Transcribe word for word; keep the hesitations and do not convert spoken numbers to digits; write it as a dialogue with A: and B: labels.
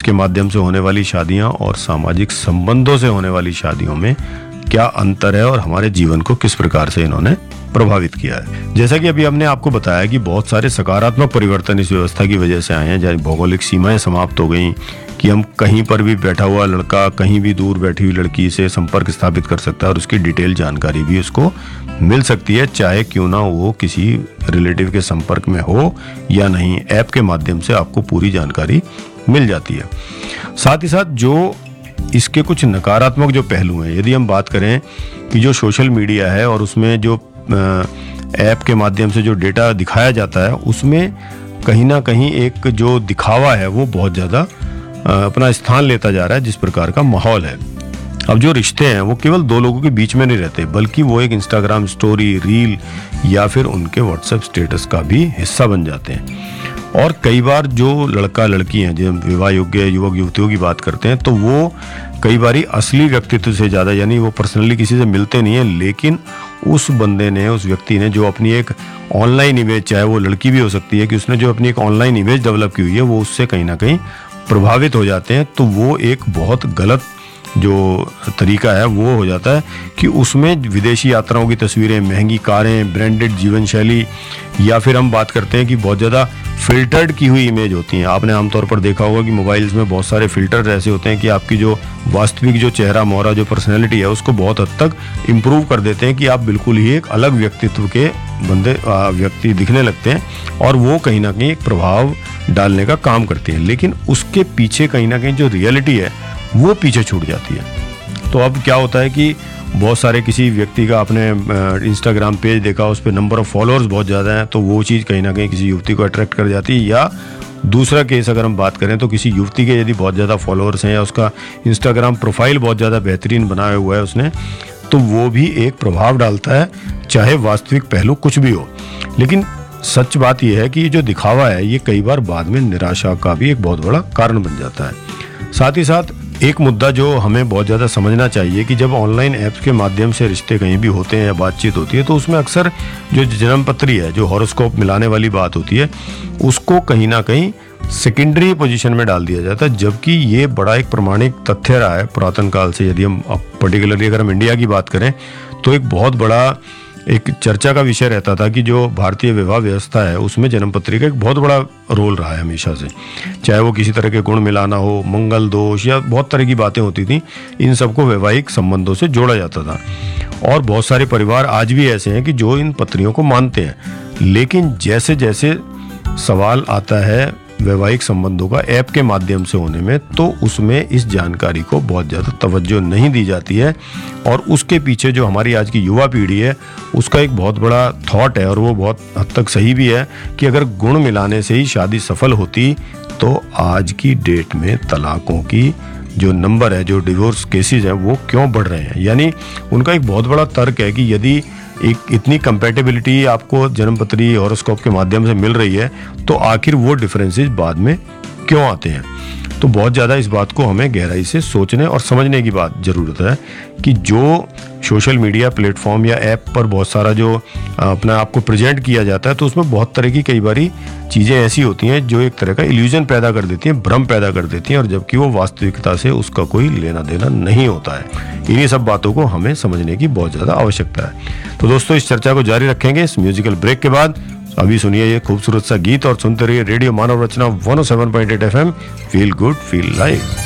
A: के माध्यम से होने वाली शादियां और सामाजिक संबंधों से होने वाली शादियों में क्या अंतर है और हमारे जीवन को किस प्रकार से इन्होंने प्रभावित किया है। जैसा कि अभी हमने आपको बताया कि बहुत सारे सकारात्मक परिवर्तन इस व्यवस्था की वजह से आए हैं, जैसे भौगोलिक सीमाएं समाप्त हो गई कि हम कहीं पर भी बैठा हुआ लड़का कहीं भी दूर बैठी हुई लड़की से संपर्क स्थापित कर सकता है और उसकी डिटेल जानकारी भी उसको मिल सकती है, चाहे क्यों ना वो किसी रिलेटिव के संपर्क में हो या नहीं। ऐप के माध्यम से आपको पूरी जानकारी मिल जाती है। साथ ही साथ जो इसके कुछ नकारात्मक जो पहलू हैं, यदि हम बात करें कि जो सोशल मीडिया है और उसमें जो ऐप के माध्यम से जो डेटा दिखाया जाता है उसमें कहीं ना कहीं एक जो दिखावा है वो बहुत ज़्यादा अपना स्थान लेता जा रहा है। जिस प्रकार का माहौल है, अब जो रिश्ते हैं वो केवल दो लोगों के बीच में नहीं रहते, बल्कि वो एक इंस्टाग्राम स्टोरी, रील या फिर उनके व्हाट्सएप स्टेटस का भी हिस्सा बन जाते हैं। और कई बार जो लड़का लड़की हैं, जब विवाह योग्य युवक युवतियों की बात करते हैं तो वो कई बार असली व्यक्तित्व से ज़्यादा, यानी वो पर्सनली किसी से मिलते नहीं है, लेकिन उस बंदे ने, उस व्यक्ति ने जो अपनी एक ऑनलाइन इमेज, चाहे वो लड़की भी हो सकती है, कि उसने जो अपनी एक ऑनलाइन इमेज डेवलप की हुई है वो उससे कहीं ना कहीं प्रभावित हो जाते हैं। तो वो एक बहुत गलत जो तरीका है वो हो जाता है कि उसमें विदेशी यात्राओं की तस्वीरें, महंगी कारें, ब्रांडेड जीवन शैली, या फिर हम बात करते हैं कि बहुत ज़्यादा फिल्टर्ड की हुई इमेज होती हैं। आपने आमतौर पर देखा होगा कि मोबाइल्स में बहुत सारे फिल्टर ऐसे होते हैं कि आपकी जो वास्तविक जो चेहरा मोहरा, जो पर्सनैलिटी है, उसको बहुत हद तक इम्प्रूव कर देते हैं कि आप बिल्कुल ही एक अलग व्यक्तित्व के बंदे व्यक्ति दिखने लगते हैं और वो कहीं ना कहीं एक प्रभाव डालने का काम करते हैं। लेकिन उसके पीछे कहीं ना कहीं जो रियलिटी है वो पीछे छूट जाती है। तो अब क्या होता है कि बहुत सारे किसी व्यक्ति का आपने इंस्टाग्राम पेज देखा, उस पर नंबर ऑफ फॉलोअर्स बहुत ज़्यादा हैं, तो वो चीज़ कहीं ना कहीं किसी युवती को अट्रैक्ट कर जाती है। या दूसरा केस अगर हम बात करें तो किसी युवती के यदि बहुत ज़्यादा फॉलोअर्स हैं या उसका इंस्टाग्राम प्रोफाइल बहुत ज़्यादा बेहतरीन बनाया हुआ है उसने, तो वो भी एक प्रभाव डालता है, चाहे वास्तविक पहलू कुछ भी हो। लेकिन सच बात यह है कि ये जो दिखावा है ये कई बार बाद में निराशा का भी एक बहुत बड़ा कारण बन जाता है। साथ ही साथ एक मुद्दा जो हमें बहुत ज़्यादा समझना चाहिए कि जब ऑनलाइन ऐप्स के माध्यम से रिश्ते कहीं भी होते हैं या बातचीत होती है तो उसमें अक्सर जो जन्म पत्री है, जो हॉरोस्कोप मिलाने वाली बात होती है, उसको कहीं ना कहीं सेकेंडरी पोजीशन में डाल दिया जाता है, जबकि ये बड़ा एक प्रमाणिक तथ्य रहा है पुरातन काल से। यदि हम पर्टिकुलरली अगर हम इंडिया की बात करें तो एक बहुत बड़ा एक चर्चा का विषय रहता था कि जो भारतीय विवाह व्यवस्था है उसमें जन्मपत्री का एक बहुत बड़ा रोल रहा है हमेशा से। चाहे वो किसी तरह के गुण मिलाना हो, मंगल दोष, या बहुत तरह की बातें होती थी, इन सबको वैवाहिक संबंधों से जोड़ा जाता था। और बहुत सारे परिवार आज भी ऐसे हैं कि जो इन पत्रियों को मानते हैं। लेकिन जैसे जैसे सवाल आता है वैवाहिक संबंधों का ऐप के माध्यम से होने में, तो उसमें इस जानकारी को बहुत ज़्यादा तवज्जो नहीं दी जाती है। और उसके पीछे जो हमारी आज की युवा पीढ़ी है उसका एक बहुत बड़ा थॉट है, और वो बहुत हद तक सही भी है, कि अगर गुण मिलाने से ही शादी सफल होती तो आज की डेट में तलाकों की जो नंबर है, जो डिवोर्स केसेस हैं, वो क्यों बढ़ रहे हैं। यानी उनका एक बहुत बड़ा तर्क है कि यदि एक इतनी कंपैटिबिलिटी आपको जन्मपत्री हॉरोस्कोप के माध्यम से मिल रही है तो आखिर वो डिफरेंसेस बाद में क्यों आते हैं। तो बहुत ज़्यादा इस बात को हमें गहराई से सोचने और समझने की बात ज़रूरत है कि जो सोशल मीडिया प्लेटफॉर्म या ऐप पर बहुत सारा जो अपना आपको प्रेजेंट किया जाता है, तो उसमें बहुत तरह की कई बारी चीज़ें ऐसी होती हैं जो एक तरह का इल्यूजन पैदा कर देती हैं, भ्रम पैदा कर देती हैं, और जबकि वो वास्तविकता से उसका कोई लेना देना नहीं होता है। इन्हीं सब बातों को हमें समझने की बहुत ज़्यादा आवश्यकता है। तो दोस्तों, इस चर्चा को जारी रखेंगे इस म्यूजिकल ब्रेक के बाद। अभी सुनिए ये खूबसूरत सा गीत और सुनते रहिए रेडियो मानव रचना one O seven point eight F M. Feel good feel live.